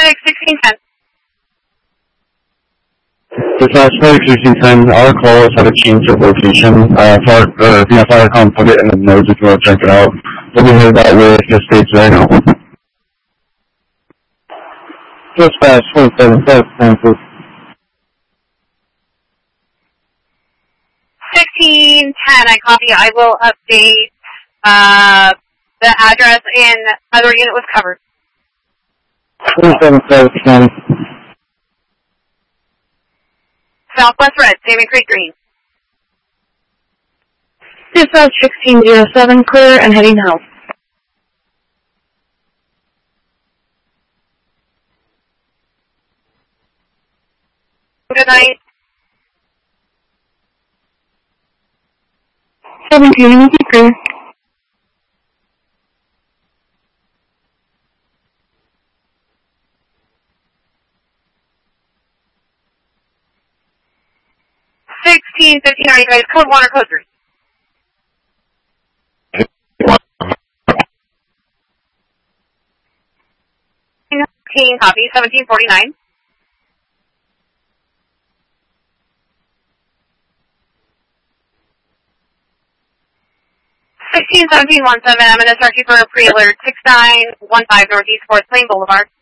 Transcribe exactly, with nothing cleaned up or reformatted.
six, sixteen ten. Dispatch Flight sixteen ten, our calls have a change of location. Uh, fire, uh, yeah, Firecom put it in the notes if you want to check it out. We'll be headed that way, just states right now. Dispatch twenty-seven ten, please. sixteen ten, I copy. I will update uh, the address and other unit was covered. twenty-seven ten. Southwest Red, Salmon Creek Green. Dispatch sixteen oh seven, clear and heading south. Good night. seventeen, clear. sixteen fifteen, are you guys code one or code three? sixteen, copy, seventeen forty-nine. sixteen seventeen one seven, I'm going to start you for a pre-alert, six nine one five Northeast fourth Plain Boulevard.